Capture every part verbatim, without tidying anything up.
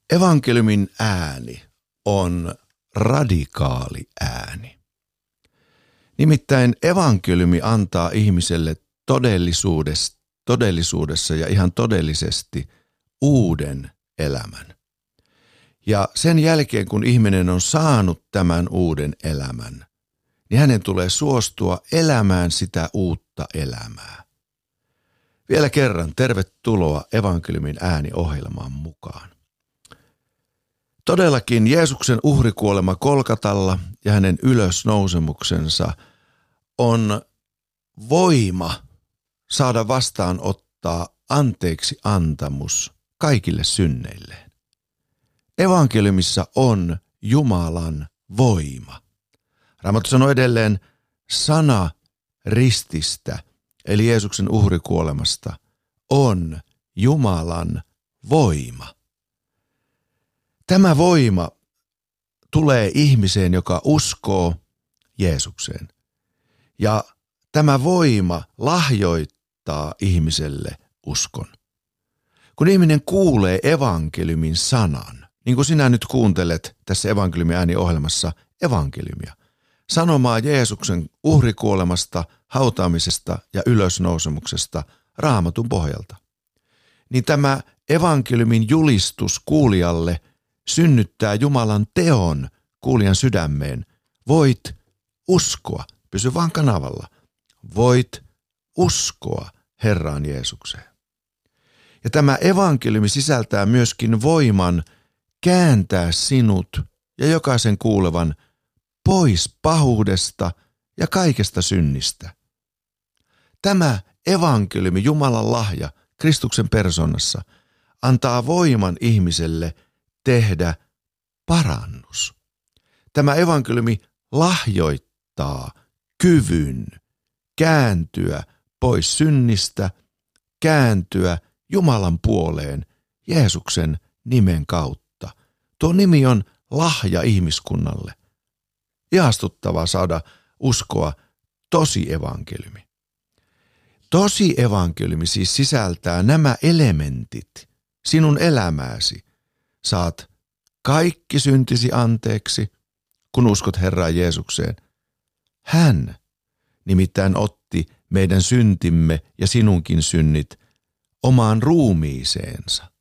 Evankeliumin ääni on radikaali ääni. Nimittäin evankeliumi antaa ihmiselle todellisuudessa, todellisuudessa ja ihan todellisesti uuden elämän. Ja sen jälkeen, kun ihminen on saanut tämän uuden elämän, niin hänen tulee suostua elämään sitä uutta elämää. Vielä kerran tervetuloa Evankeliumin ääni-ohjelmaan mukaan. Todellakin Jeesuksen uhrikuolema Golgatalla ja hänen ylösnousemuksensa on voima saada vastaanottaa anteeksi antamus kaikille synneilleen. Evankeliumissa on Jumalan voima. Raamattu sanoo edelleen, sana rististä, eli Jeesuksen uhrikuolemasta, on Jumalan voima. Tämä voima tulee ihmiseen, joka uskoo Jeesukseen. Ja tämä voima lahjoittaa ihmiselle uskon. Kun ihminen kuulee evankeliumin sanan, niin kuin sinä nyt kuuntelet tässä evankeliumin ääni-ohjelmassa evankeliumia, sanomaa Jeesuksen uhrikuolemasta, hautaamisesta ja ylösnousemuksesta Raamatun pohjalta, niin tämä evankeliumin julistus kuulijalle synnyttää Jumalan teon kuulijan sydämeen. Voit uskoa, pysy vaan kanavalla, voit uskoa Herraan Jeesukseen. Ja tämä evankeliumi sisältää myöskin voiman kääntää sinut ja jokaisen kuulevan pois pahuudesta ja kaikesta synnistä. Tämä evankeliumi, Jumalan lahja Kristuksen persoonassa, antaa voiman ihmiselle tehdä parannus. Tämä evankeliumi lahjoittaa kyvyn kääntyä pois synnistä, kääntyä Jumalan puoleen Jeesuksen nimen kautta. Tuo nimi on lahja ihmiskunnalle. Ihastuttavaa saada uskoa tosi evankeliumi. Tosi evankeliumi siis sisältää nämä elementit sinun elämääsi. Saat kaikki syntisi anteeksi, kun uskot Herraan Jeesukseen. Hän nimittäin otti meidän syntimme ja sinunkin synnit omaan ruumiiseensa.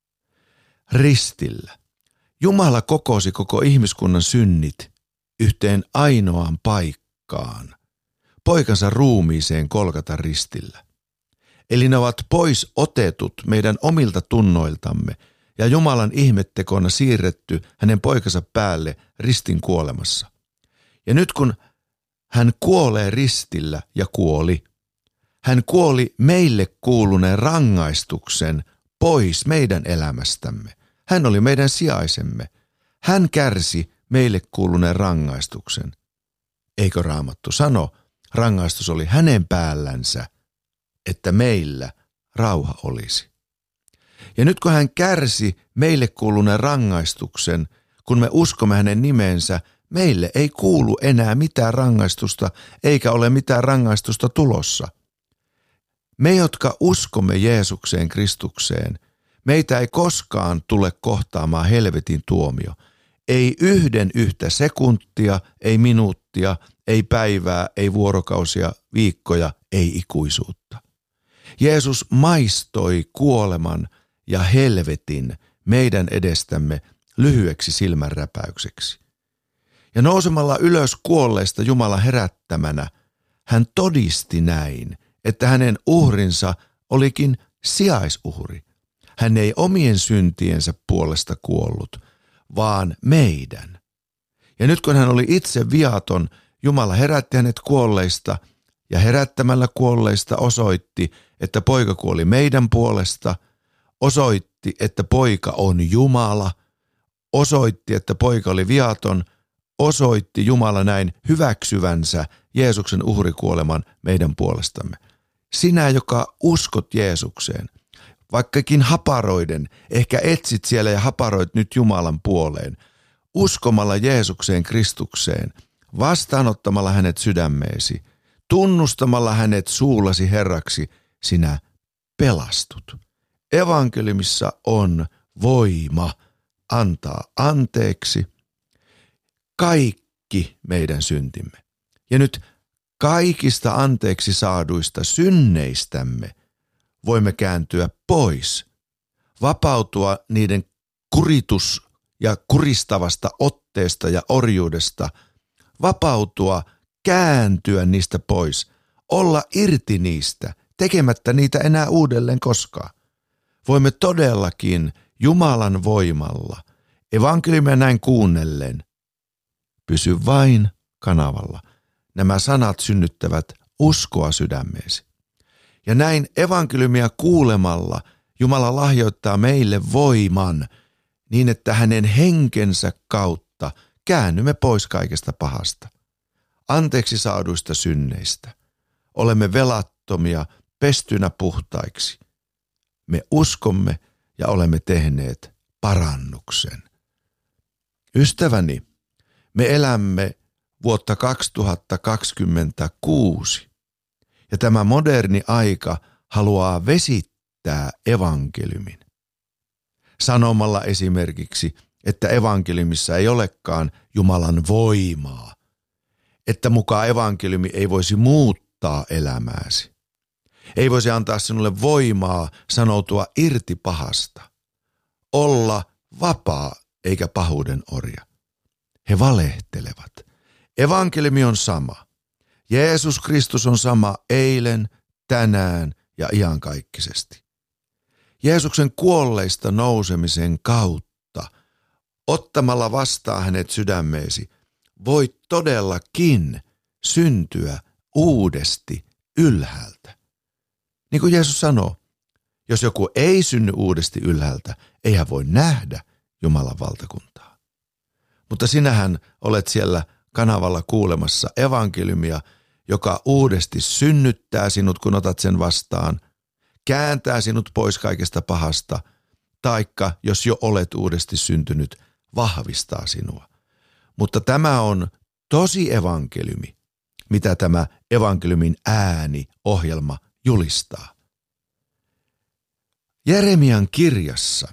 Ristillä Jumala kokosi koko ihmiskunnan synnit yhteen ainoaan paikkaan, poikansa ruumiiseen Golgatan ristillä. Eli ne ovat pois otetut meidän omilta tunnoiltamme ja Jumalan ihmettekona siirretty hänen poikansa päälle ristin kuolemassa. Ja nyt kun hän kuolee ristillä ja kuoli, hän kuoli meille kuuluneen rangaistuksen pois meidän elämästämme. Hän oli meidän sijaisemme. Hän kärsi meille kuuluneen rangaistuksen. Eikö Raamattu sano, rangaistus oli hänen päällänsä, että meillä rauha olisi. Ja nyt kun hän kärsi meille kuuluneen rangaistuksen, kun me uskomme hänen nimensä, meille ei kuulu enää mitään rangaistusta, eikä ole mitään rangaistusta tulossa. Me, jotka uskomme Jeesukseen Kristukseen, meitä ei koskaan tule kohtaamaan helvetin tuomio. Ei yhden yhtä sekuntia, ei minuuttia, ei päivää, ei vuorokausia, viikkoja, ei ikuisuutta. Jeesus maistoi kuoleman ja helvetin meidän edestämme lyhyeksi silmänräpäykseksi. Ja nousemalla ylös kuolleista Jumalan herättämänä, hän todisti näin, että hänen uhrinsa olikin sijaisuhri. Hän ei omien syntiensä puolesta kuollut, vaan meidän. Ja nyt kun hän oli itse viaton, Jumala herätti hänet kuolleista ja herättämällä kuolleista osoitti, että poika kuoli meidän puolesta, osoitti, että poika on Jumala, osoitti, että poika oli viaton, osoitti Jumala näin hyväksyvänsä Jeesuksen uhrikuoleman meidän puolestamme. Sinä, joka uskot Jeesukseen, vaikkakin haparoiden, ehkä etsit siellä ja haparoit nyt Jumalan puoleen, uskomalla Jeesukseen Kristukseen, vastaanottamalla hänet sydämeesi, tunnustamalla hänet suullasi Herraksi, sinä pelastut. Evankeliumissa on voima antaa anteeksi kaikki meidän syntimme. Ja nyt kaikista anteeksi saaduista synneistämme voimme kääntyä pois, vapautua niiden kuritus- ja kuristavasta otteesta ja orjuudesta, vapautua, kääntyä niistä pois, olla irti niistä, tekemättä niitä enää uudelleen koskaan. Voimme todellakin Jumalan voimalla, evankeliumia näin kuunnellen, pysy vain kanavalla. Nämä sanat synnyttävät uskoa sydämeesi. Ja näin evankeliumia kuulemalla Jumala lahjoittaa meille voiman niin, että hänen henkensä kautta käännymme pois kaikesta pahasta. Anteeksi saaduista synneistä. Olemme velattomia, pestynä puhtaiksi. Me uskomme ja olemme tehneet parannuksen. Ystäväni, me elämme vuotta kaksituhattakaksikymmentäkuusi ja tämä moderni aika haluaa vesittää evankeliumin. Sanomalla esimerkiksi, että evankeliumissa ei olekaan Jumalan voimaa, että mukaan evankeliumi ei voisi muuttaa elämääsi. Ei voisi antaa sinulle voimaa sanoutua irti pahasta, olla vapaa eikä pahuuden orja. He valehtelevat. Evankeliumi on sama. Jeesus Kristus on sama eilen, tänään ja iankaikkisesti. Jeesuksen kuolleista nousemisen kautta, ottamalla vastaan hänet sydämeesi, voit todellakin syntyä uudesti ylhäältä. Niin kuin Jeesus sanoo, jos joku ei synny uudesti ylhäältä, ei hän voi nähdä Jumalan valtakuntaa. Mutta sinähän olet siellä kanavalla kuulemassa evankeliumia, joka uudesti synnyttää sinut, kun otat sen vastaan, kääntää sinut pois kaikesta pahasta, taikka jos jo olet uudesti syntynyt, vahvistaa sinua. Mutta tämä on tosi evankeliumi, mitä tämä evankeliumin ääni ohjelma julistaa. Jeremian kirjassa,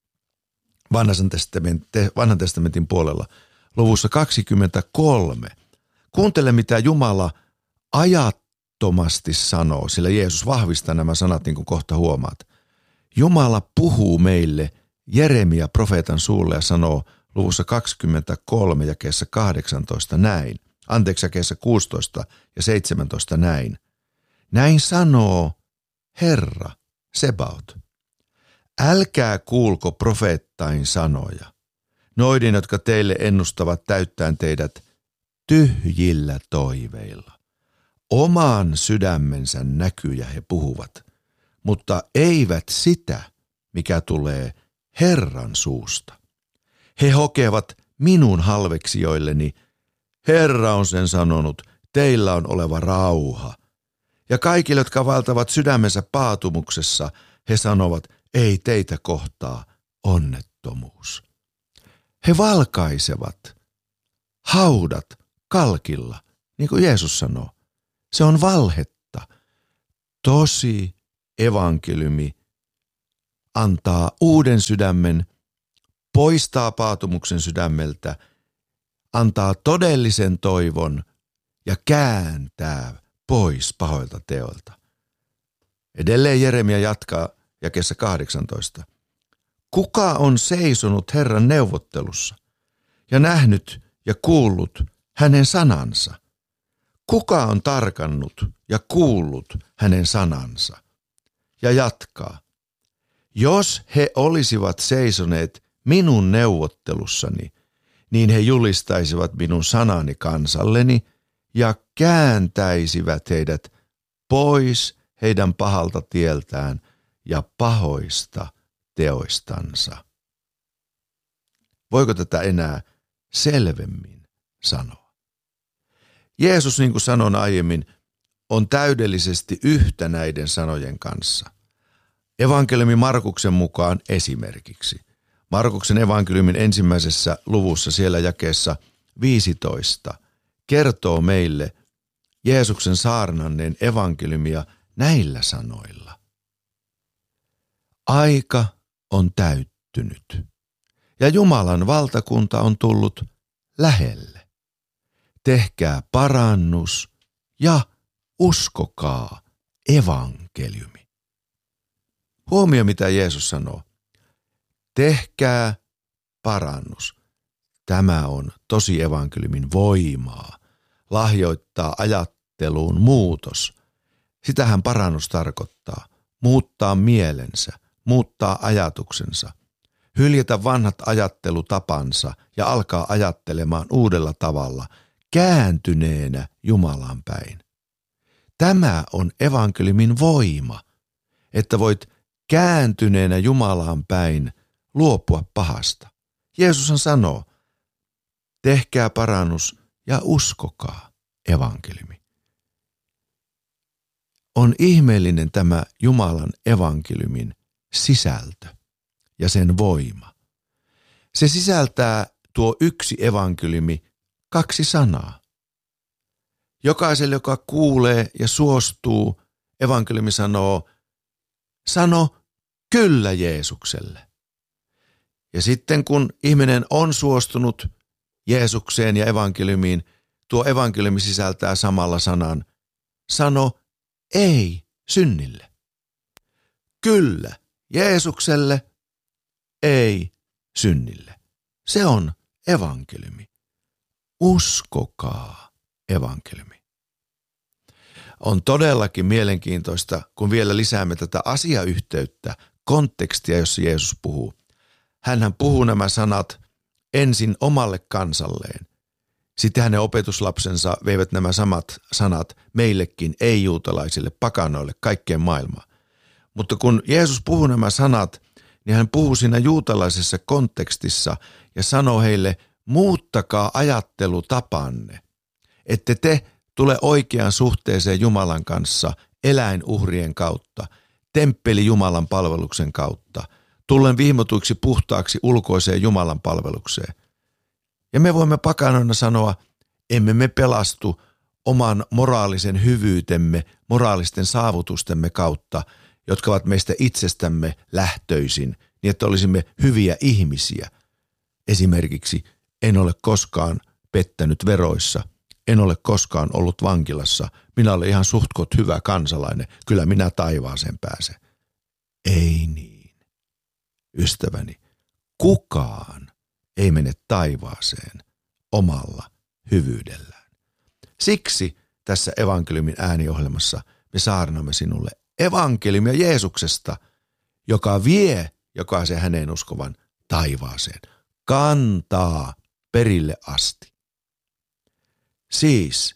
vanhan testamentin, vanhan testamentin puolella, luvussa kaksikymmentäkolme, kuuntele mitä Jumala ajattomasti sanoo, sillä Jeesus vahvistaa nämä sanat niin kuin kohta huomaat. Jumala puhuu meille Jeremia profeetan suulla ja sanoo luvussa kaksikymmentäkolme jakeessa kahdeksantoista näin, anteeksi jakeessa kuusitoista ja seitsemäntoista näin. Näin sanoo Herra Sebaot. Älkää kuulko profeettain sanoja, noiden, jotka teille ennustavat täyttäen teidät tyhjillä toiveilla. Oman sydämensä näkyjä he puhuvat, mutta eivät sitä, mikä tulee Herran suusta. He hokevat minun halveksijoilleni, Herra on sen sanonut, teillä on oleva rauha. Ja kaikille, jotka valtavat sydämensä paatumuksessa, he sanovat, ei teitä kohtaa onnettomuus. He valkaisevat haudat kalkilla, niin kuin Jeesus sanoo. Se on valhetta. Tosi evankeliumi antaa uuden sydämen, poistaa paatumuksen sydämeltä, antaa todellisen toivon ja kääntää pois pahoilta teoilta. Edelleen Jeremia jatkaa jakeessa kahdeksantoista. Kuka on seisonut Herran neuvottelussa ja nähnyt ja kuullut hänen sanansa? Kuka on tarkannut ja kuullut hänen sanansa? Ja jatkaa. Jos he olisivat seisoneet minun neuvottelussani, niin he julistaisivat minun sanani kansalleni ja kääntäisivät heidät pois heidän pahalta tieltään ja pahoista teoistansa. Voiko tätä enää selvemmin sanoa? Jeesus, niin kuin sanoin aiemmin, on täydellisesti yhtä näiden sanojen kanssa. Evankeliumi Markuksen mukaan esimerkiksi. Markuksen evankeliumin ensimmäisessä luvussa siellä jakeessa viisitoista kertoo meille Jeesuksen saarnanneen evankeliumia näillä sanoilla. Aika on täyttynyt ja Jumalan valtakunta on tullut lähelle. Tehkää parannus ja uskokaa evankeliumi. Huomio, mitä Jeesus sanoo. Tehkää parannus. Tämä on tosi evankeliumin voimaa. Lahjoittaa ajatteluun muutos. Sitähän parannus tarkoittaa. Muuttaa mielensä, muuttaa ajatuksensa. Hyljätä vanhat ajattelutapansa ja alkaa ajattelemaan uudella tavalla, kääntyneenä Jumalan päin. Tämä on evankeliumin voima, että voit kääntyneenä Jumalaan päin luopua pahasta. Jeesushan sanoo, tehkää parannus ja uskokaa evankeliumi. On ihmeellinen tämä Jumalan evankeliumin sisältö ja sen voima. Se sisältää tuo yksi evankeliumi kaksi sanaa. Jokaiselle, joka kuulee ja suostuu, evankeliumi sanoo, sano kyllä Jeesukselle. Ja sitten kun ihminen on suostunut Jeesukseen ja evankeliumiin, tuo evankeliumi sisältää samalla sanan, sano ei synnille. Kyllä Jeesukselle, ei synnille. Se on evankeliumi. Uskokaa evankeliumi. On todellakin mielenkiintoista, kun vielä lisäämme tätä asiayhteyttä, kontekstia, jossa Jeesus puhuu. Hänhän puhuu nämä sanat ensin omalle kansalleen. Sitten hänen opetuslapsensa veivät nämä samat sanat meillekin, ei-juutalaisille, pakanoille, kaikkeen maailmaan. Mutta kun Jeesus puhuu nämä sanat, niin hän puhuu siinä juutalaisessa kontekstissa ja sanoo heille, muuttakaa ajattelutapanne, ette te tule oikeaan suhteeseen Jumalan kanssa eläinuhrien kautta, temppeli Jumalan palveluksen kautta, tullen vihmotuiksi puhtaaksi ulkoiseen Jumalan palvelukseen. Ja me voimme pakanoina sanoa, emme me pelastu oman moraalisen hyvyytemme, moraalisten saavutustemme kautta, jotka ovat meistä itsestämme lähtöisin, niin että olisimme hyviä ihmisiä. Esimerkiksi en ole koskaan pettänyt veroissa, en ole koskaan ollut vankilassa, minä olen ihan suhtkot hyvä kansalainen, kyllä minä taivaaseen pääsen. Ei niin, ystäväni, kukaan ei mene taivaaseen omalla hyvyydellään. Siksi tässä evankeliumin ääniohjelmassa me saarnamme sinulle evankeliumia Jeesuksesta, joka vie jokaisen häneen uskovan taivaaseen, kantaa perille asti. Siis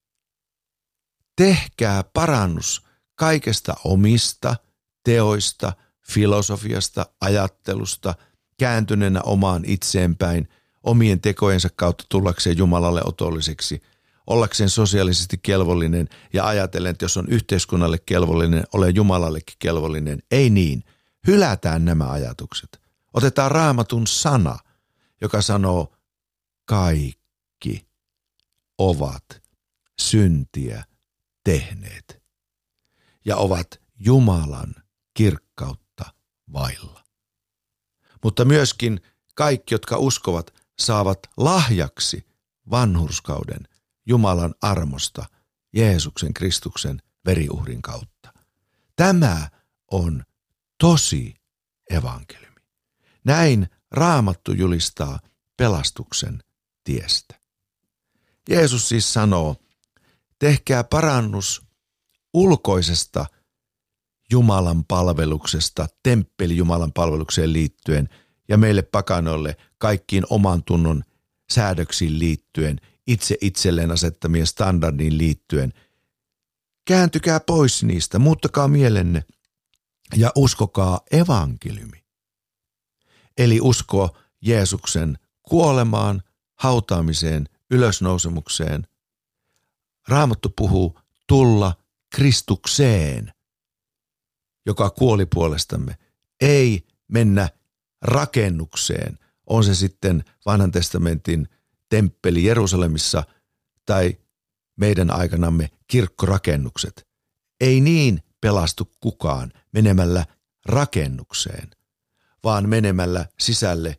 tehkää parannus kaikesta omista teoista, filosofiasta, ajattelusta, kääntyneenä omaan itseenpäin, omien tekojensa kautta tullakseen Jumalalle otolliseksi, ollakseen sosiaalisesti kelvollinen ja ajatellen, että jos on yhteiskunnalle kelvollinen, ole Jumalallekin kelvollinen. Ei niin. Hylätään nämä ajatukset. Otetaan Raamatun sana, joka sanoo, kaikki ovat syntiä tehneet ja ovat Jumalan kirkkautta vailla. Mutta myöskin kaikki, jotka uskovat, saavat lahjaksi vanhurskauden Jumalan armosta Jeesuksen Kristuksen veriuhrin kautta. Tämä on tosi evankeliumi. Näin Raamattu julistaa pelastuksen tiestä. Jeesus siis sanoo, tehkää parannus ulkoisesta Jumalan palveluksesta, temppeli Jumalan palvelukseen liittyen ja meille pakanoille kaikkiin oman tunnon säädöksiin liittyen, itse itselleen asettamien standardiin liittyen. Kääntykää pois niistä, muuttakaa mielenne ja uskokaa evankeliumi. Eli usko Jeesuksen kuolemaan, hautaamiseen, ylösnousemukseen. Raamattu puhuu tulla Kristukseen, joka kuoli puolestamme. Ei mennä rakennukseen, on se sitten vanhan testamentin temppeli Jerusalemissa tai meidän aikanamme kirkkorakennukset. Ei niin pelastu kukaan menemällä rakennukseen, vaan menemällä sisälle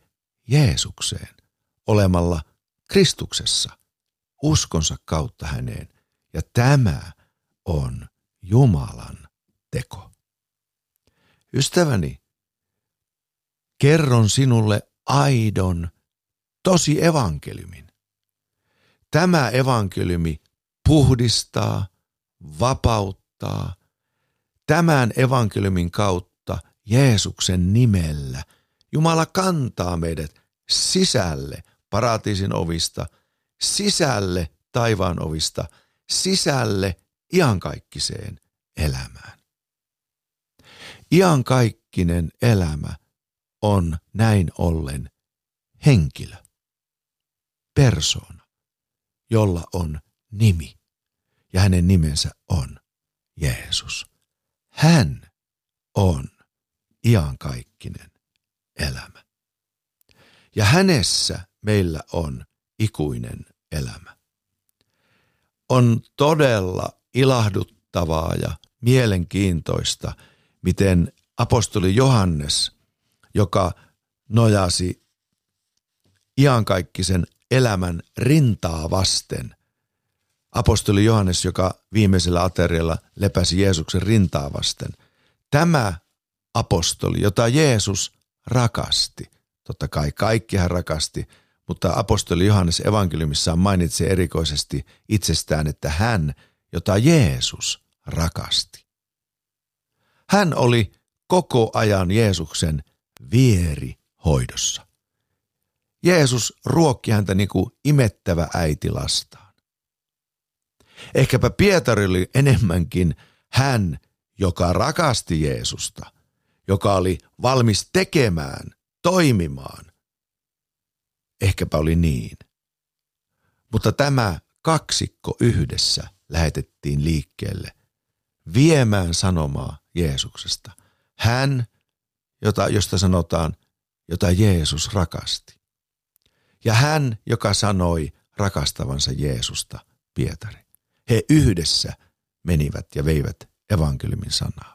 Jeesukseen olemalla Kristuksessa uskonsa kautta häneen. Ja tämä on Jumalan teko. Ystäväni, kerron sinulle aidon, tosi evankeliumin. Tämä evankeliumi puhdistaa, vapauttaa. Tämän evankeliumin kautta Jeesuksen nimellä Jumala kantaa meidät sisälle paratiisin ovista, sisälle taivaan ovista, sisälle iankaikkiseen elämään. Iankaikkinen elämä on näin ollen henkilö, persoona, jolla on nimi ja hänen nimensä on Jeesus. Hän on iankaikkinen elämä. Ja hänessä meillä on ikuinen elämä. On todella ilahduttavaa ja mielenkiintoista, miten apostoli Johannes, joka nojasi iankaikkisen elämän rintaa vasten, apostoli Johannes, joka viimeisellä aterialla lepäsi Jeesuksen rintaa vasten, tämä apostoli, jota Jeesus rakasti, totta kai kaikki hän rakasti, mutta apostoli Johannes evankeliumissaan mainitsee erikoisesti itsestään, että hän, jota Jeesus rakasti. Hän oli koko ajan Jeesuksen vierihoidossa. Jeesus ruokki häntä niin kuin imettävä äiti lastaan. Ehkäpä Pietari oli enemmänkin hän, joka rakasti Jeesusta, joka oli valmis tekemään, toimimaan. Ehkäpä oli niin. Mutta tämä kaksikko yhdessä lähetettiin liikkeelle viemään sanomaa Jeesuksesta. Hän, jota, josta sanotaan, jota Jeesus rakasti. Ja hän, joka sanoi rakastavansa Jeesusta, Pietari. He yhdessä menivät ja veivät evankeliumin sanaa.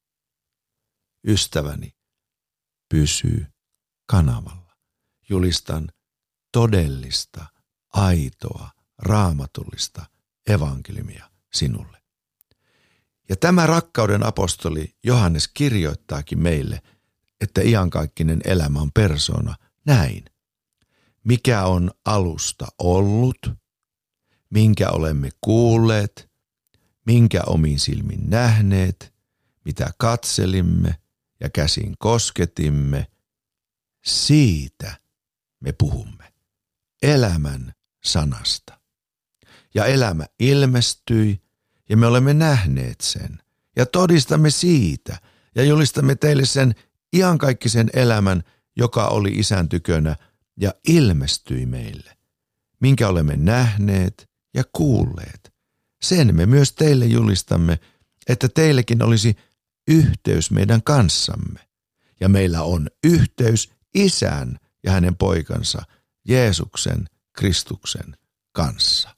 Ystäväni, pysy kanavalla. Julistan todellista, aitoa, raamatullista evankeliumia sinulle. Ja tämä rakkauden apostoli Johannes kirjoittaakin meille, että iankaikkinen elämä on persoona näin. Mikä on alusta ollut, minkä olemme kuulleet, minkä omin silmin nähneet, mitä katselimme ja käsin kosketimme, siitä me puhumme. Elämän sanasta. Ja elämä ilmestyi ja me olemme nähneet sen ja todistamme siitä ja julistamme teille sen iankaikkisen elämän, joka oli Isän tykönä ja ilmestyi meille. Minkä olemme nähneet ja kuulleet. Sen me myös teille julistamme, että teillekin olisi yhteys meidän kanssamme. Ja meillä on yhteys Isän ja hänen poikansa Jeesuksen Kristuksen kanssa.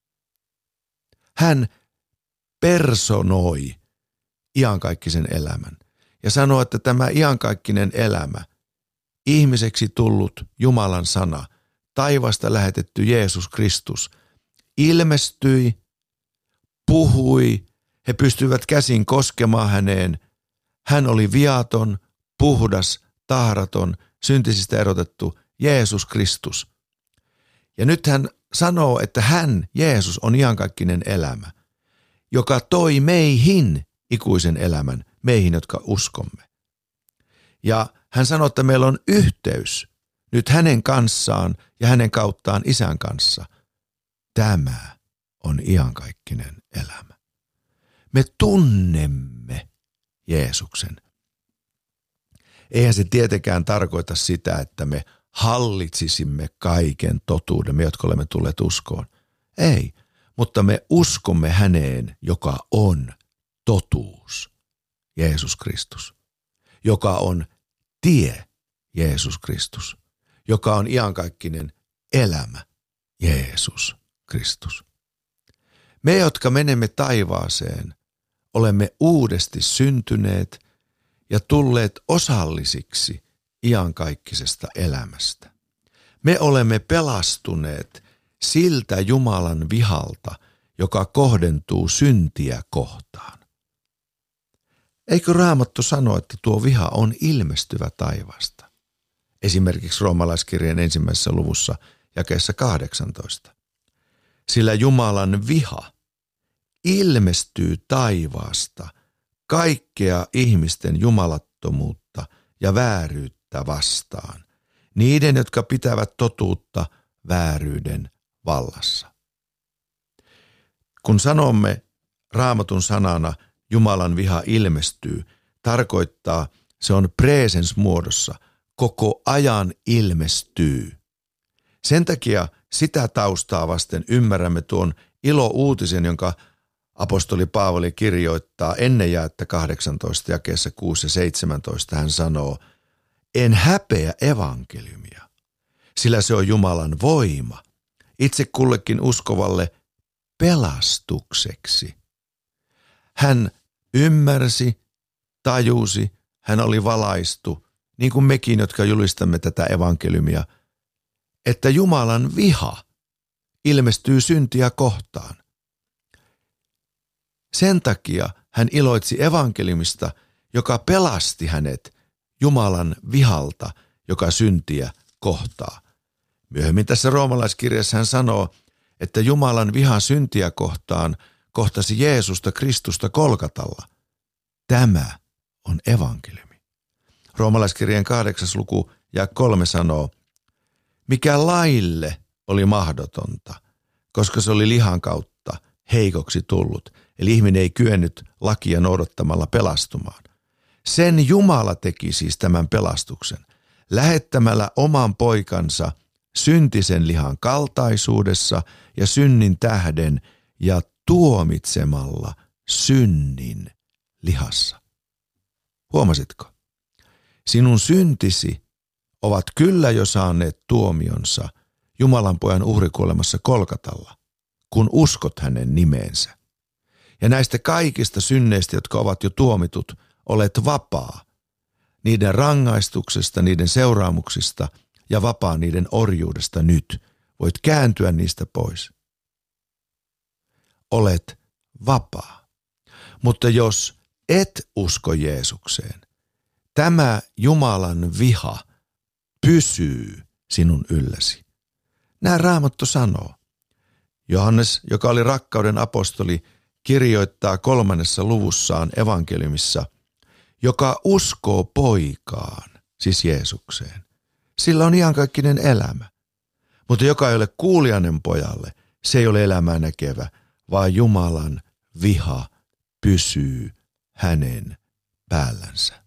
Hän personoi iankaikkisen elämän ja sanoo, että tämä iankaikkinen elämä, ihmiseksi tullut Jumalan sana, taivasta lähetetty Jeesus Kristus, ilmestyi, puhui, he pystyivät käsin koskemaan häneen. Hän oli viaton, puhdas, tahraton, syntisistä erotettu Jeesus Kristus. Ja nyt hän sanoo, että hän, Jeesus, on iankaikkinen elämä, joka toi meihin ikuisen elämän, meihin, jotka uskomme. Ja hän sanoo, että meillä on yhteys nyt hänen kanssaan ja hänen kauttaan Isän kanssa. Tämä on iankaikkinen elämä. Me tunnemme Jeesuksen. Eihän se tietenkään tarkoita sitä, että me hallitsisimme kaiken totuuden, me jotka olemme tulleet uskoon. Ei, mutta me uskomme häneen, joka on totuus, Jeesus Kristus, joka on tie, Jeesus Kristus, joka on iankaikkinen elämä, Jeesus Kristus. Me, jotka menemme taivaaseen, olemme uudesti syntyneet ja tulleet osallisiksi iankaikkisesta elämästä. Me olemme pelastuneet siltä Jumalan vihalta, joka kohdentuu syntiä kohtaan. Eikö Raamattu sano, että tuo viha on ilmestyvä taivaasta? Esimerkiksi roomalaiskirjeen ensimmäisessä luvussa jakeessa kahdeksantoista. Sillä Jumalan viha ilmestyy taivaasta kaikkea ihmisten jumalattomuutta ja vääryyttä vastaan, niiden, jotka pitävät totuutta vääryyden vallassa. Kun sanomme Raamatun sanana Jumalan viha ilmestyy, tarkoittaa se on presens muodossa, koko ajan ilmestyy. Sen takia sitä taustaa vasten ymmärrämme tuon ilo-uutisen, jonka apostoli Paavali kirjoittaa ennen jaetta kahdeksantoista jakeessa kuusi ja seitsemäntoista. Hän sanoo, en häpeä evankeliumia, sillä se on Jumalan voima itse kullekin uskovalle pelastukseksi. Hän ymmärsi, tajusi, hän oli valaistu, niin kuin mekin, jotka julistamme tätä evankeliumia, että Jumalan viha ilmestyy syntiä kohtaan. Sen takia hän iloitsi evankeliumista, joka pelasti hänet Jumalan vihalta, joka syntiä kohtaa. Myöhemmin tässä roomalaiskirjassa hän sanoo, että Jumalan viha syntiä kohtaan kohtasi Jeesusta Kristusta Kolkatalla. Tämä on evankeliumi. Roomalaiskirjeen kahdeksas luku ja kolme sanoo, mikä laille oli mahdotonta, koska se oli lihan kautta heikoksi tullut. Eli ihminen ei kyennyt lakia noudattamalla pelastumaan. Sen Jumala teki siis tämän pelastuksen, lähettämällä oman poikansa syntisen lihan kaltaisuudessa ja synnin tähden ja tuomitsemalla synnin lihassa. Huomasitko? Sinun syntisi ovat kyllä jo saaneet tuomionsa Jumalan pojan uhrikuolemassa Kolkatalla, kun uskot hänen nimeensä. Ja näistä kaikista synneistä, jotka ovat jo tuomitut, olet vapaa niiden rangaistuksesta, niiden seuraamuksista ja vapaa niiden orjuudesta nyt. Voit kääntyä niistä pois. Olet vapaa. Mutta jos et usko Jeesukseen, tämä Jumalan viha pysyy sinun ylläsi. Näin Raamattu sanoo. Johannes, joka oli rakkauden apostoli, kirjoittaa kolmannessa luvussaan evankeliumissa, joka uskoo poikaan, siis Jeesukseen. Sillä on iankaikkinen elämä. Mutta joka ei ole kuulijainen pojalle, se ei ole elämää näkevä, vaan Jumalan viha pysyy hänen päällänsä.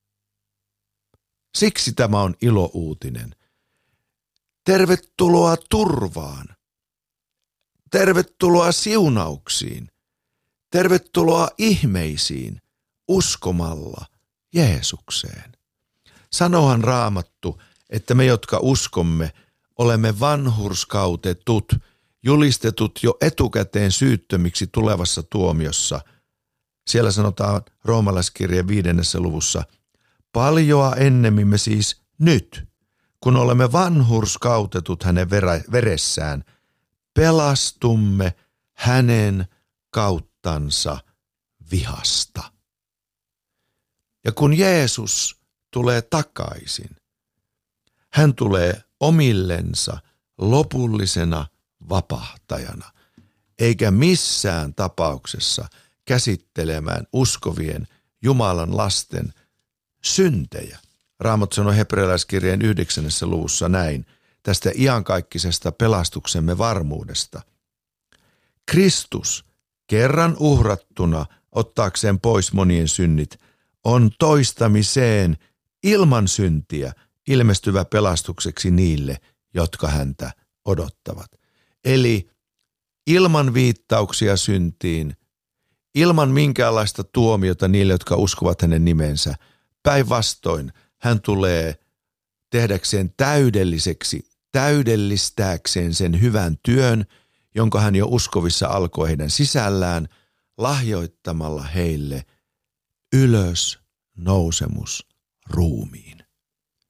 Siksi tämä on ilouutinen. Tervetuloa turvaan. Tervetuloa siunauksiin. Tervetuloa ihmeisiin uskomalla Jeesukseen. Sanohan Raamattu, että me, jotka uskomme, olemme vanhurskautetut, julistetut jo etukäteen syyttömiksi tulevassa tuomiossa. Siellä sanotaan roomalaiskirjeen viidennessä luvussa, paljoa ennemmin me siis nyt, kun olemme vanhurskautetut hänen veressään, pelastumme hänen kauttansa vihasta. Ja kun Jeesus tulee takaisin, hän tulee omillensa lopullisena vapahtajana, eikä missään tapauksessa käsittelemään uskovien Jumalan lasten syntejä. Raamattu sanoi hebrealaiskirjeen yhdeksännessä luvussa näin, tästä iankaikkisesta pelastuksemme varmuudesta. Kristus, kerran uhrattuna ottaakseen pois monien synnit, on toistamiseen ilman syntiä ilmestyvä pelastukseksi niille, jotka häntä odottavat. Eli ilman viittauksia syntiin, ilman minkäänlaista tuomiota niille, jotka uskovat hänen nimensä, päinvastoin hän tulee tehdäkseen täydelliseksi, täydellistääkseen sen hyvän työn, jonka hän jo uskovissa alkoi heidän sisällään, lahjoittamalla heille ylös nousemus ruumiin.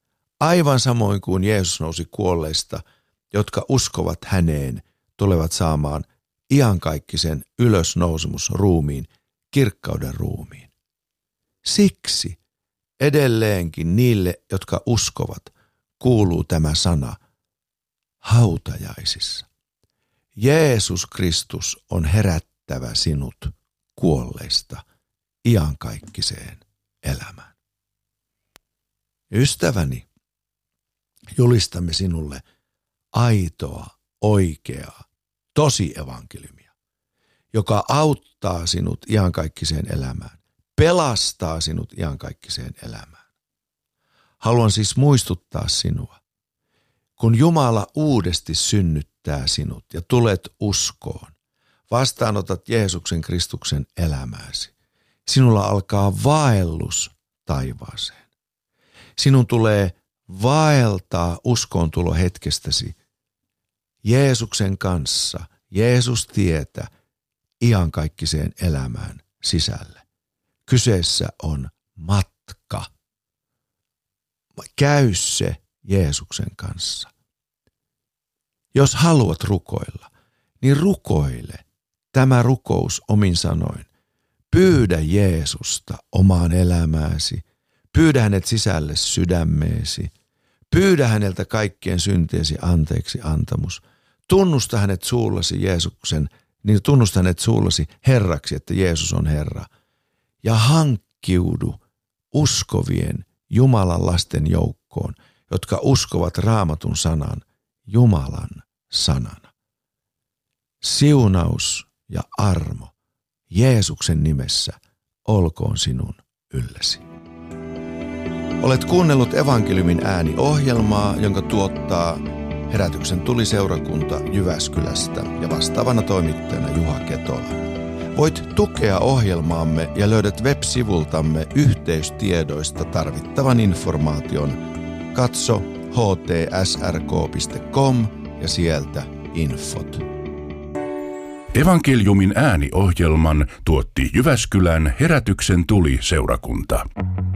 Aivan samoin kuin Jeesus nousi kuolleista, jotka uskovat häneen, tulevat saamaan iankaikkisen ylösnousemusruumiin, kirkkauden ruumiin. Siksi edelleenkin niille, jotka uskovat, kuuluu tämä sana hautajaisissa. Jeesus Kristus on herättävä sinut kuolleista iankaikkiseen elämään. Ystäväni, julistamme sinulle aitoa, oikeaa, tosi evankeliumia, joka auttaa sinut iankaikkiseen elämään, pelastaa sinut iankaikkiseen elämään. Haluan siis muistuttaa sinua, kun Jumala uudesti synnyttää sinut ja tulet uskoon, vastaanotat Jeesuksen Kristuksen elämääsi, sinulla alkaa vaellus taivaaseen. Sinun tulee vaeltaa uskoontulo hetkestäsi Jeesuksen kanssa, Jeesus tietä iankaikkiseen elämään sisälle. Kyseessä on matka. Käy se Jeesuksen kanssa. Jos haluat rukoilla, niin rukoile tämä rukous omin sanoin. Pyydä Jeesusta omaan elämääsi. Pyydä hänet sisälle sydämeesi. Pyydä häneltä kaikkien syntiesi anteeksi antamus. Tunnusta hänet suullasi Jeesuksen, niin tunnusta hänet suullasi Herraksi, että Jeesus on Herra. Ja hankkiudu uskovien Jumalan lasten joukkoon, jotka uskovat Raamatun sanan Jumalan sanana. Siunaus ja armo Jeesuksen nimessä olkoon sinun yllesi. Olet kuunnellut Evankeliumin ääni -ohjelmaa, jonka tuottaa Herätyksen tuliseurakunta Jyväskylästä ja vastaavana toimittajana Juha Ketola. Voit tukea ohjelmaamme ja löydät web-sivultamme yhteystiedoista tarvittavan informaation. Katso h t s r k piste com ja sieltä infot. Evankeliumin ääni-ohjelman tuotti Jyväskylän Herätyksen tuli-seurakunta.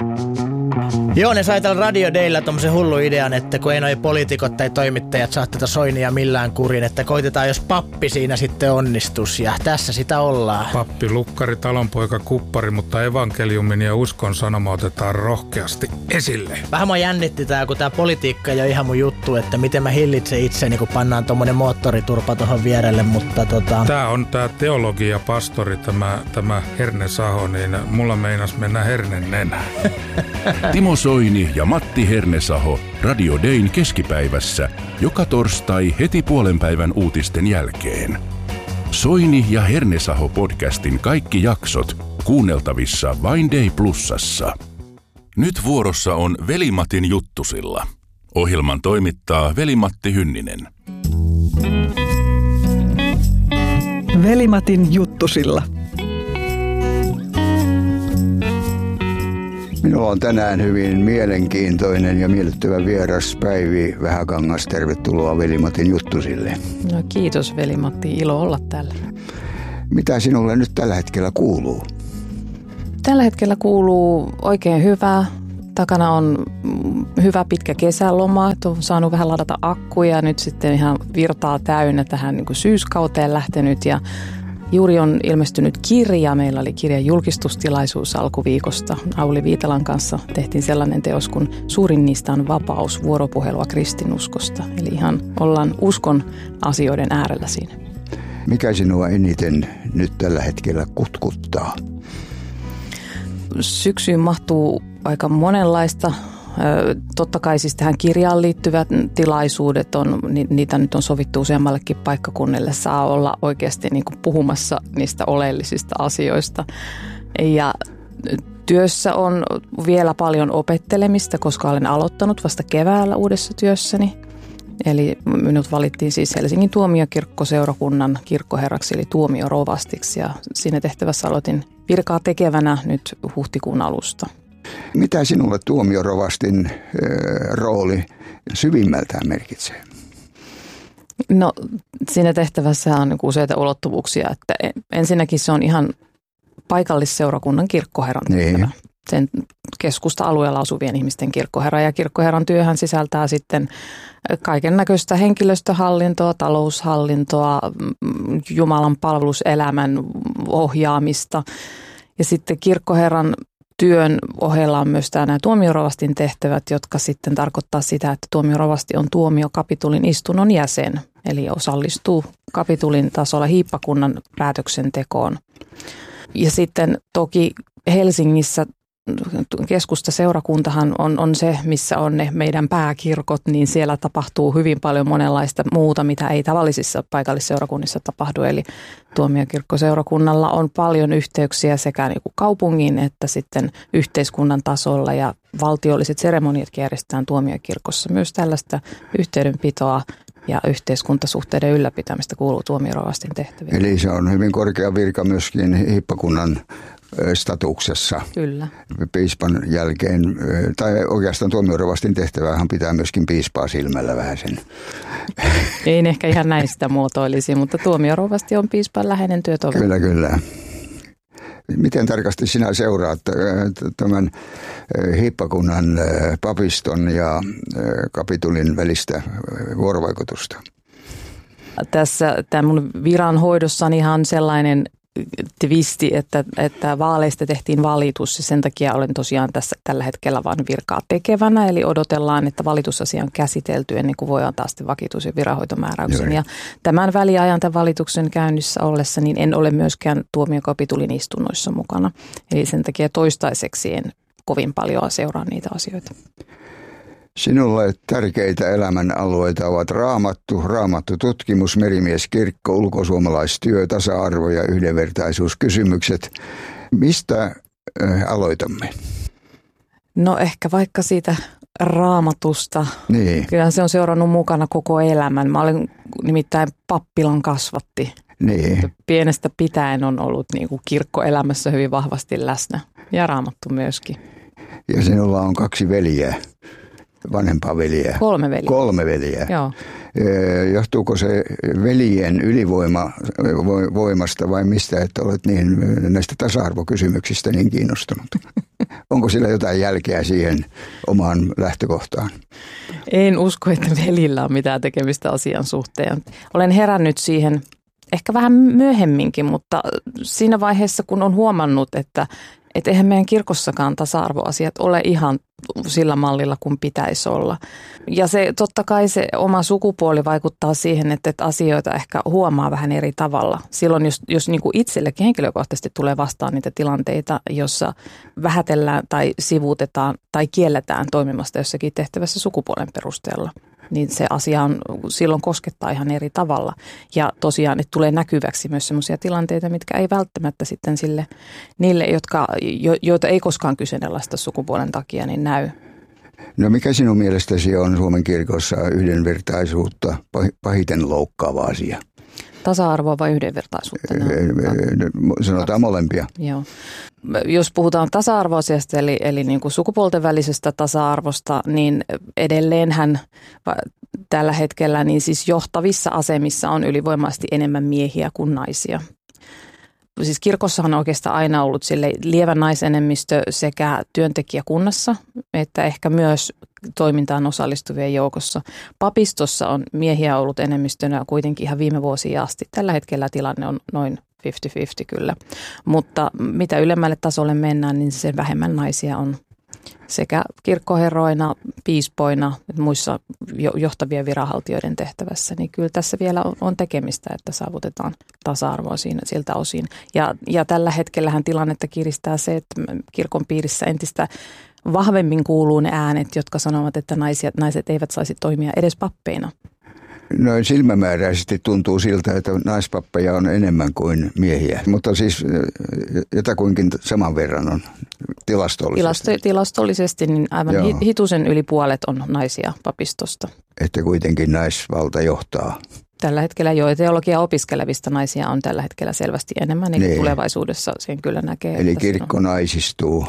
Joo, ne sai tällä Radio Daylla tommosen hullu idean, että kun ei noi poliitikot tai toimittajat saa tätä Soinia millään kurin, että koitetaan jos pappi siinä sitten onnistus, ja tässä sitä ollaan. Pappi, lukkari, talonpoika, kuppari, mutta evankeliumin ja uskon sanoma otetaan rohkeasti esille. Vähän mua jännitti tää, kun tää politiikka ei ole ihan mun juttu, että miten mä hillitsen itseni, kun pannaan tommonen moottoriturpa tohon vierelle, mutta tota... Tää on tää teologi ja pastori, tämä, tämä Herne Saho, niin mulla meinas mennä hernen nenään. Timo Soini ja Matti Hernesaho Radio Dayn keskipäivässä joka torstai heti puolen päivän uutisten jälkeen. Soini ja Hernesaho podcastin kaikki jaksot kuunneltavissa vain Day Plusassa. Nyt vuorossa on Veli-Matin juttusilla. Ohjelman toimittaa Veli-Matti Hynninen. Veli-Matin juttusilla. Minulla on tänään hyvin mielenkiintoinen ja miellyttävä vieras Päivi Vähäkangas. Tervetuloa Veli-Matin juttusille. No kiitos Veli-Matti, ilo olla täällä. Mitä sinulle nyt tällä hetkellä kuuluu? Tällä hetkellä kuuluu oikein hyvää. Takana on hyvä pitkä kesäloma, että on saanut vähän ladata akkuja ja nyt sitten ihan virtaa täynnä tähän niin kuin syyskauteen lähtenyt ja juuri on ilmestynyt kirja. Meillä oli kirjan julkistustilaisuus alkuviikosta. Auli Viitalan kanssa tehtiin sellainen teos, kun suurin niistä on vapaus, vuoropuhelua kristinuskosta. Eli ihan ollaan uskon asioiden äärellä siinä. Mikä sinua eniten nyt tällä hetkellä kutkuttaa? Syksyyn mahtuu aika monenlaista. Totta kai siis tähän kirjaan liittyvät tilaisuudet, on, niitä nyt on sovittu useammallekin paikkakunnille. Saa olla oikeasti niin kuin puhumassa niistä oleellisista asioista. Ja työssä on vielä paljon opettelemista, koska olen aloittanut vasta keväällä uudessa työssäni. Eli minut valittiin siis Helsingin tuomiokirkkoseurakunnan kirkkoherraksi eli tuomiorovastiksi ja siinä tehtävässä aloitin virkaa tekevänä nyt huhtikuun alusta. Mitä sinulle tuomiorovastin äh, rooli syvimmältään merkitsee? No siinä tehtävässä on useita ulottuvuuksia. Että ensinnäkin se on ihan paikallisseurakunnan kirkkoherran tehtävä. Niin. sen keskusta-alueella asuvien ihmisten kirkkoherra. Ja kirkkoherran työhän sisältää sitten kaiken näköistä henkilöstöhallintoa, taloushallintoa, Jumalan palveluselämän ohjaamista. Ja sitten kirkkoherran työn ohella on myös nämä tuomiorovastin tehtävät, jotka sitten tarkoittaa sitä, että tuomiorovasti on tuomiokapitulin istunnon jäsen. Eli osallistuu kapitulin tasolla hiippakunnan päätöksentekoon. Ja sitten toki Helsingissä keskustaseurakuntahan on, on se, missä on ne meidän pääkirkot, niin siellä tapahtuu hyvin paljon monenlaista muuta, mitä ei tavallisissa paikallisseurakunnissa tapahdu. Eli tuomiokirkkoseurakunnalla on paljon yhteyksiä sekä niin kuin kaupungin että sitten yhteiskunnan tasolla, ja valtiolliset seremoniat järjestetään tuomiokirkossa. Myös tällaista yhteydenpitoa ja yhteiskuntasuhteiden ylläpitämistä kuuluu tuomiorovastin tehtäviin. Eli se on hyvin korkea virka myöskin hiippakunnan statuksessa. Kyllä. Piispan jälkeen, tai oikeastaan tuomiorovastin tehtävähän pitää myöskin piispaa silmällä vähän sen. Ei ehkä ihan näin sitä muotoilisi, mutta tuomiorovasti on piispan läheinen työtoveri. Kyllä, kyllä. Miten tarkasti sinä seuraat tämän hiippakunnan, papiston ja kapitulin välistä vuorovaikutusta? Tässä tämä mun viranhoidossani ihan sellainen twisti, että, että vaaleista tehtiin valitus ja sen takia olen tosiaan tässä tällä hetkellä vain virkaa tekevänä. Eli odotellaan, että valitusasia on käsitelty ennen kuin voi antaa sitten vakitus- ja viranhoitomääräyksen. Ja tämän väliajan tämän valituksen käynnissä ollessa niin en ole myöskään tuomiokapitulin istunnoissa mukana. Eli sen takia toistaiseksi en kovin paljon seuraa niitä asioita. Sinulle tärkeitä elämän alueita ovat raamattu, raamattu tutkimus, merimieskirkko, ulkosuomalaistyö, tasa-arvo ja yhdenvertaisuuskysymykset. Mistä aloitamme? No ehkä vaikka siitä raamatusta. Niin. Kyllä se on seurannut mukana koko elämän. Mä olen nimittäin pappilan kasvatti. Niin. Pienestä pitäen on ollut niin kuin kirkkoelämässä hyvin vahvasti läsnä ja raamattu myöskin. Ja sinulla on kaksi veljeä. Vanhempaa veljeä. Kolme veljeä. Kolme veljeä. Joo. Johtuuko se veljen ylivoima voimasta vai mistä, että olet niin näistä tasa-arvokysymyksistä niin kiinnostunut? Onko sillä jotain jälkeä siihen omaan lähtökohtaan? En usko, että veljillä on mitään tekemistä asian suhteen. Olen herännyt siihen ehkä vähän myöhemminkin, mutta siinä vaiheessa, kun on huomannut, että Että eihän meidän kirkossakaan tasa-arvoasiat ole ihan sillä mallilla kuin pitäisi olla. Ja se totta kai se oma sukupuoli vaikuttaa siihen, että, että asioita ehkä huomaa vähän eri tavalla. Silloin jos, jos niin kuin itsellekin henkilökohtaisesti tulee vastaan niitä tilanteita, jossa vähätellään tai sivuutetaan tai kielletään toimimasta jossakin tehtävässä sukupuolen perusteella, niin se asia on, silloin koskettaa ihan eri tavalla. Ja tosiaan, että tulee näkyväksi myös sellaisia tilanteita, mitkä ei välttämättä sitten sille, niille, jotka, jo, joita ei koskaan kyseenalaista sukupuolen takia, niin näy. No mikä sinun mielestäsi on Suomen kirkossa yhdenvertaisuutta pahiten loukkaava asia? Tasa-arvoa vai yhdenvertaisuutta? No, sanotaan molempia. Joo. Jos puhutaan tasa-arvoasiasta eli, eli niin kuin sukupuolten välisestä tasa-arvosta, niin edelleenhän tällä hetkellä niin siis johtavissa asemissa on ylivoimaisesti enemmän miehiä kuin naisia. Siis kirkossahan on oikeastaan aina ollut sille lievä naisenemmistö sekä työntekijäkunnassa että ehkä myös toimintaan osallistuvien joukossa. Papistossa on miehiä ollut enemmistönä kuitenkin ihan viime vuosia asti. Tällä hetkellä tilanne on noin viisikymmentä viisikymmentä kyllä, mutta mitä ylemmälle tasolle mennään, niin sen vähemmän naisia on sekä kirkkoherroina, piispoina, muissa johtavien viranhaltijoiden tehtävässä. Niin kyllä tässä vielä on tekemistä, että saavutetaan tasa-arvoa siinä, siltä osin. Ja, ja tällä hetkellähän tilannetta kiristää se, että kirkon piirissä entistä vahvemmin kuuluu ne äänet, jotka sanovat, että naiset, naiset eivät saisi toimia edes pappeina. Noin silmämääräisesti tuntuu siltä, että naispappeja on enemmän kuin miehiä, mutta siis jotakuinkin saman verran on tilastollisesti. Tilasto, tilastollisesti niin aivan Joo. hitusen yli puolet on naisia papistosta. Että kuitenkin naisvalta johtaa. Tällä hetkellä jo teologia opiskelevista naisia on tällä hetkellä selvästi enemmän, eli niin. Tulevaisuudessa sen kyllä näkee. Eli kirkko naisistuu.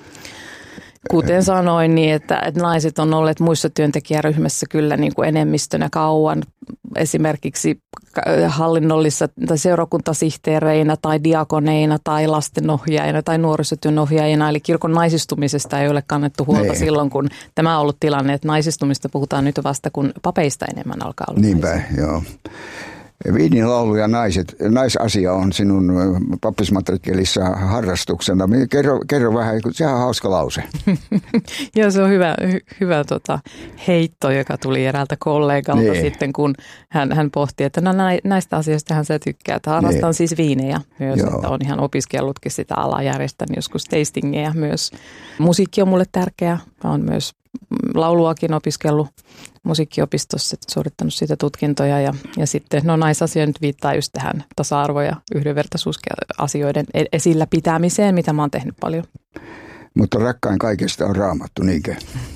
Kuten sanoin, niin että, että naiset on olleet muissa työntekijäryhmässä kyllä niin kuin enemmistönä kauan. esimerkiksi hallinnollisissa tai seurakuntasihteereinä tai diakoneina tai lastenohjaajina tai nuorisotyönohjaajina. Eli kirkon naisistumisesta ei ole kannettu huolta ei. silloin, kun tämä on ollut tilanne, että naisistumista puhutaan nyt vasta, kun papeista enemmän alkaa olla. Niinpä, naisia. joo. Viinin laulu ja naiset, naisasia on sinun pappismatrikkelissa harrastuksena. Kerro, kerro vähän, sehän on hauska lause. Joo, se on hyvä, hy, hyvä tota, heitto, joka tuli eräältä kollegalta niin. sitten, kun hän, hän pohti, että no, näistä asioista hän se tykkää. Että harrastan niin. siis viinejä myös, Joo. että on ihan opiskellutkin sitä alaa, järjestän joskus tastingeja myös. Musiikki on mulle tärkeä, olen myös lauluakin opiskellut musiikkiopistossa, suorittanut siitä tutkintoja ja, ja sitten no naisasia nyt viittaa just tähän tasa-arvo- ja yhdenvertaisuusasioiden esillä pitämiseen, mitä mä oon tehnyt paljon. Mutta rakkain kaikesta on Raamattu, niinkö?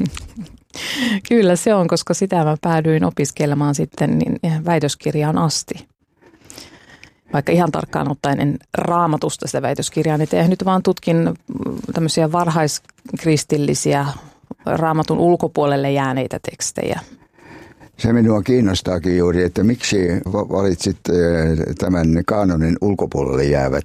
Kyllä se on, koska sitä mä päädyin opiskelemaan sitten niin väitöskirjaan asti. Vaikka ihan tarkkaan ottaen en Raamatusta sitä väitöskirjaa niin tein, nyt vaan tutkin tämmöisiä varhaiskristillisiä Raamatun ulkopuolelle jääneitä tekstejä. Se minua kiinnostaakin juuri, että miksi valitsit tämän kaanonin ulkopuolelle jäävät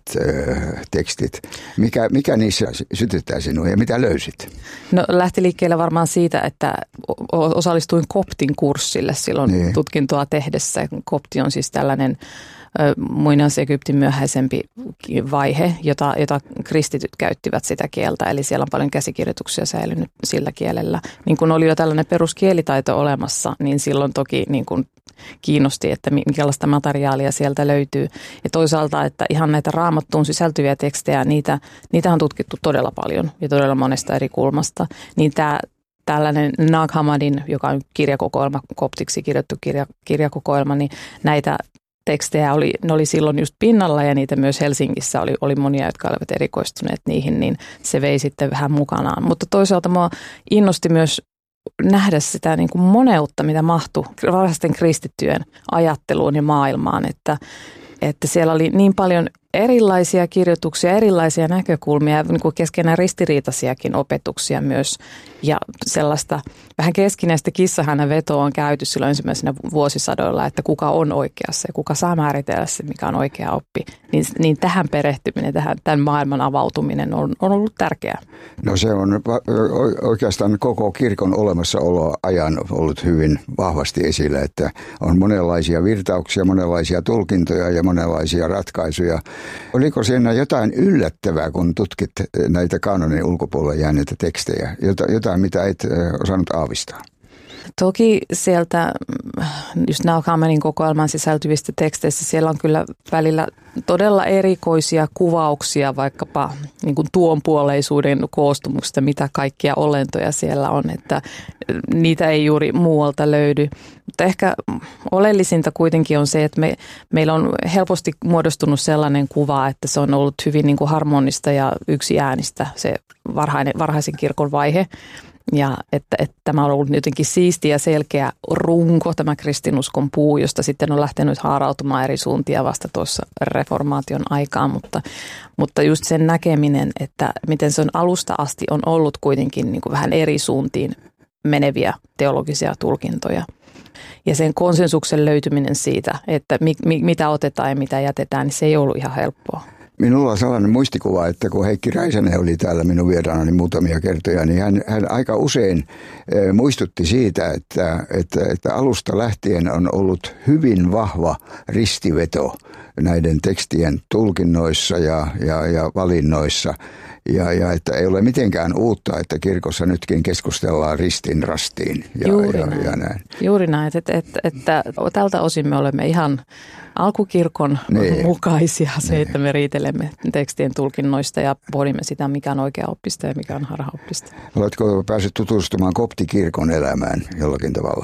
tekstit. Mikä, mikä niissä sytyttää sinua ja mitä löysit? No lähti liikkeelle varmaan siitä, että osallistuin koptin kurssille silloin niin. tutkintoa tehdessä. Kopti on siis tällainen muinais-Egyptin myöhäisempi vaihe, jota, jota kristityt käyttivät sitä kieltä. Eli siellä on paljon käsikirjoituksia säilynyt sillä kielellä. Niin kun oli jo tällainen peruskielitaito olemassa, niin silloin toki niin kun kiinnosti, että minkälaista materiaalia sieltä löytyy. Ja toisaalta, että ihan näitä Raamattuun sisältyviä tekstejä, niitä, niitä on tutkittu todella paljon ja todella monesta eri kulmasta. Niin tämä tällainen Nag Hammadin, joka on kirjakokoelma, koptiksi kirjoittu kirja, kirjakokoelma, niin näitä tekstejä oli, ne oli silloin just pinnalla ja niitä myös Helsingissä oli, oli monia, jotka olivat erikoistuneet niihin, niin se vei sitten vähän mukanaan. Mutta toisaalta mua innosti myös nähdä sitä niin kuin moneutta, mitä mahtui varhaisten kristittyjen ajatteluun ja maailmaan, että, että siellä oli niin paljon erilaisia kirjoituksia, erilaisia näkökulmia, niin kuin keskenään ristiriitaisiakin opetuksia myös. Ja sellaista vähän keskinäistä kissahännän vetoa on käyty silloin ensimmäisenä vuosisadoilla, että kuka on oikeassa ja kuka saa määritellä se, mikä on oikea oppi. Niin, niin tähän perehtyminen, tähän, tämän maailman avautuminen on, on ollut tärkeää. No se on oikeastaan koko kirkon olemassaolo ajan ollut hyvin vahvasti esillä, että on monenlaisia virtauksia, monenlaisia tulkintoja ja monenlaisia ratkaisuja. Oliko siinä jotain yllättävää, kun tutkit näitä kaanonin ulkopuolelle jääneitä tekstejä? Jotain, mitä et osannut aavistaa? Toki sieltä, just Nag Hammadin kokoelman sisältyvistä teksteistä, siellä on kyllä välillä todella erikoisia kuvauksia vaikkapa niin kuin tuonpuoleisuuden koostumuksesta, mitä kaikkia olentoja siellä on, että niitä ei juuri muualta löydy. Mutta ehkä oleellisinta kuitenkin on se, että me, meillä on helposti muodostunut sellainen kuva, että se on ollut hyvin niin kuin harmonista ja yksiäänistä se varhainen, varhaisen kirkon vaihe. Ja että, että tämä on ollut jotenkin siisti ja selkeä runko, tämä kristinuskon puu, josta sitten on lähtenyt haarautumaan eri suuntia vasta tuossa reformaation aikaan. Mutta, mutta just sen näkeminen, että miten se on alusta asti on ollut kuitenkin niin kuin vähän eri suuntiin meneviä teologisia tulkintoja. Ja sen konsensuksen löytyminen siitä, että mi, mi, mitä otetaan ja mitä jätetään, niin se ei ollut ihan helppoa. Minulla on sellainen muistikuva, että kun Heikki Räisänen oli täällä minun vieraanani muutamia kertoja, niin hän, hän aika usein e, muistutti siitä, että, että, että alusta lähtien on ollut hyvin vahva ristiveto näiden tekstien tulkinnoissa ja, ja, ja valinnoissa. Ja, ja että ei ole mitenkään uutta, että kirkossa nytkin keskustellaan ristin rastiin ja, Juuri ja, näin. ja näin. Juuri näin, että, että, että, että tältä osin me olemme ihan alkukirkon niin. mukaisia se, niin. että me riitelemme tekstien tulkinnoista ja pohdimme sitä, mikä on oikea oppista ja mikä on harhaoppista. Oletko päässyt tutustumaan koptikirkon elämään jollakin tavalla?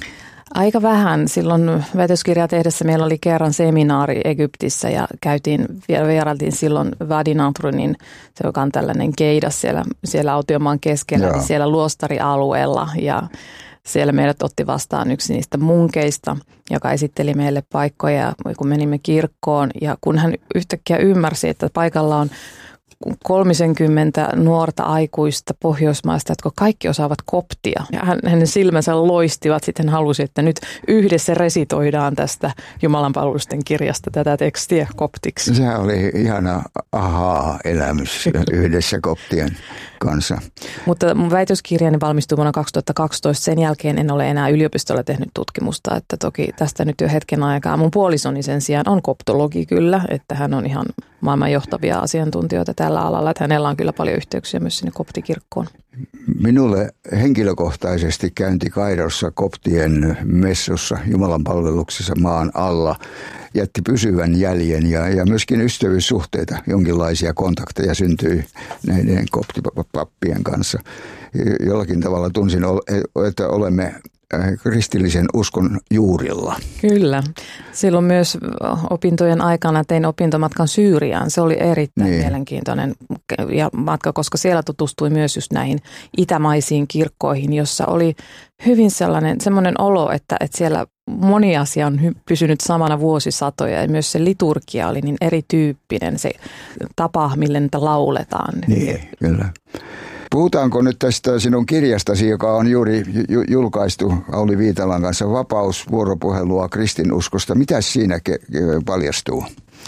Aika vähän. Silloin väitöskirjaa tehdessä meillä oli kerran seminaari Egyptissä ja käytiin, vierailtiin silloin Wadi Nadrunin, se joka on tällainen keidas siellä, siellä autiomaan keskellä, niin siellä luostarialueella ja siellä meidät otti vastaan yksi niistä munkeista, joka esitteli meille paikkoja, kun menimme kirkkoon ja kun hän yhtäkkiä ymmärsi, että paikalla on kolmekymmentä nuorta aikuista Pohjoismaista, jotka kaikki osaavat koptia. Ja hänen silmänsä loistivat, sitten halusi, että nyt yhdessä resitoidaan tästä Jumalanpalvelusten kirjasta tätä tekstiä koptiksi. Sehän oli ihana ahaa-elämys yhdessä koptien kanssa. Mutta mun väitöskirjani valmistui vuonna kaksituhattakaksitoista. Sen jälkeen en ole enää yliopistolla tehnyt tutkimusta, että toki tästä nyt jo hetken aikaa. Mun puolisoni sen sijaan on koptologi kyllä, että hän on ihan maailman johtavia asiantuntijoita tällä alalla, että hänellä on kyllä paljon yhteyksiä myös sinne koptikirkkoon. Minulle henkilökohtaisesti käynti Kairossa koptien messussa Jumalanpalveluksessa maan alla jätti pysyvän jäljen ja, ja myöskin ystävyyssuhteita, jonkinlaisia kontakteja syntyi näiden koptipappien kanssa. Jollakin tavalla tunsin, että olemme kristillisen uskon juurilla. Kyllä. Silloin myös opintojen aikana tein opintomatkan Syyriaan. Se oli erittäin niin. mielenkiintoinen ja matka, koska siellä tutustui myös just näihin itämaisiin kirkkoihin, jossa oli hyvin sellainen semmoinen olo, että, että siellä moni asia on pysynyt samana vuosisatoja ja myös se liturgia oli niin erityyppinen, se tapa, millä niitä lauletaan. Niin, kyllä. Puhutaanko nyt tästä sinun kirjastasi, joka on juuri julkaistu Auli Viitalan kanssa, Vapaus, vuoropuhelua kristinuskosta. Mitäs siinä paljastuu?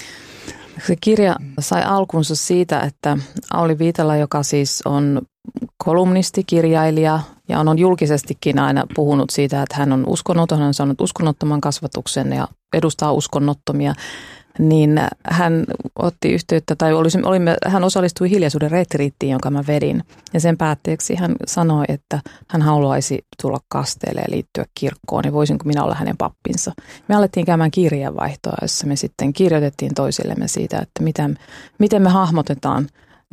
Se kirja sai alkunsa siitä, että Auli Viitala, joka siis on kolumnisti, kirjailija ja on julkisestikin aina puhunut siitä, että hän on uskonnoton, hän on saanut uskonnottoman kasvatuksen ja edustaa uskonnottomia, niin hän otti yhteyttä, tai olimme, hän osallistui hiljaisuuden retriittiin, jonka mä vedin. Ja sen päätteeksi hän sanoi, että hän haluaisi tulla kasteelle ja liittyä kirkkoon, ja voisinko minä olla hänen pappinsa. Me alettiin käymään kirjeenvaihtoa, jossa me sitten kirjoitettiin toisillemme siitä, että miten, miten me hahmotetaan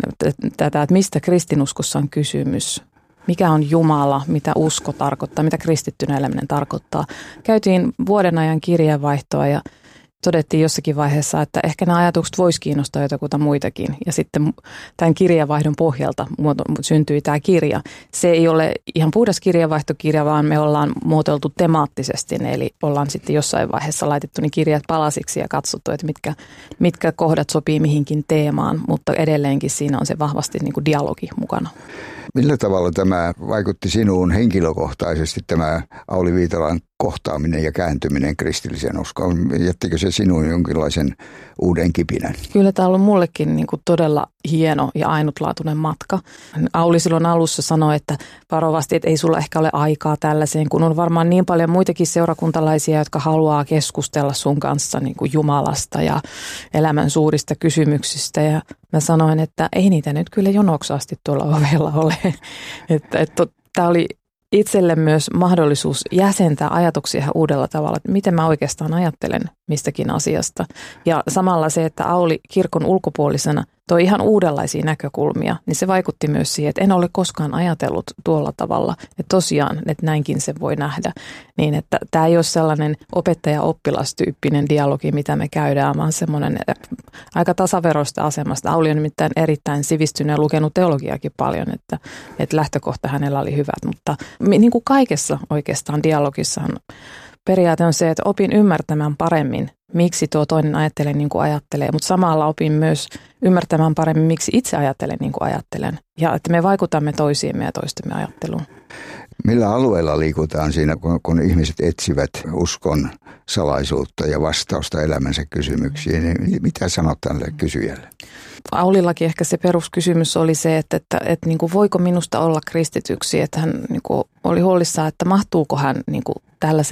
tätä, että mistä kristinuskossa on kysymys. Mikä on Jumala, mitä usko tarkoittaa, mitä kristittynä eläminen tarkoittaa. Käytiin vuoden ajan kirjeenvaihtoa ja todettiin jossakin vaiheessa, että ehkä nämä ajatukset voisi kiinnostaa jotakuta muitakin. Ja sitten tämän kirjeenvaihdon pohjalta syntyi tämä kirja. Se ei ole ihan puhdas kirjeenvaihtokirja, vaan me ollaan muotoiltu temaattisesti. Eli ollaan sitten jossain vaiheessa laitettu niin kirjat palasiksi ja katsottu, että mitkä, mitkä kohdat sopii mihinkin teemaan. Mutta edelleenkin siinä on se vahvasti niin kuin dialogi mukana. Millä tavalla tämä vaikutti sinuun henkilökohtaisesti, tämä Auli Viitalan kohtaaminen ja kääntyminen kristilliseen uskoon? Jättikö se sinuun jonkinlaisen uuden kipinän? Kyllä tämä on ollut mullekin niin kuin todella hieno ja ainutlaatuinen matka. Auli silloin alussa sanoi, että varovasti, että ei sulla ehkä ole aikaa tällaiseen, kun on varmaan niin paljon muitakin seurakuntalaisia, jotka haluaa keskustella sun kanssa niin kuin Jumalasta ja elämän suurista kysymyksistä. Ja mä sanoin, että ei niitä nyt kyllä jonoksi asti tuolla ovella ole. että, että, tämä oli itselle myös mahdollisuus jäsentää ajatuksia uudella tavalla, että miten mä oikeastaan ajattelen mistäkin asiasta. Ja samalla se, että Auli kirkon ulkopuolisena toi ihan uudenlaisia näkökulmia, niin se vaikutti myös siihen, että en ole koskaan ajatellut tuolla tavalla. Että tosiaan, että näinkin se voi nähdä. Niin, että tämä ei ole sellainen opettaja-oppilastyyppinen dialogi, mitä me käydään, vaan semmoinen aika tasaveroista asemasta. Auli on nimittäin erittäin sivistynyt ja lukenut teologiakin paljon, että, että lähtökohta hänellä oli hyvät. Mutta niin kuin kaikessa oikeastaan dialogissahan periaate on se, että opin ymmärtämään paremmin, miksi tuo toinen ajattelee niin kuin ajattelee, mutta samalla opin myös ymmärtämään paremmin, miksi itse ajattelen niin kuin ajattelen. Ja että me vaikutamme toisiimme ja toistemme ajatteluun. Millä alueella liikutaan siinä, kun, kun ihmiset etsivät uskon salaisuutta ja vastausta elämänsä kysymyksiin? Niin mitä sanot tälle kysyjälle? Aulillakin ehkä se peruskysymys oli se, että, että, että niin kuin voiko minusta olla kristityksi, että hän niin kuin oli huolissaan, että mahtuuko hän niin kuin tällaisen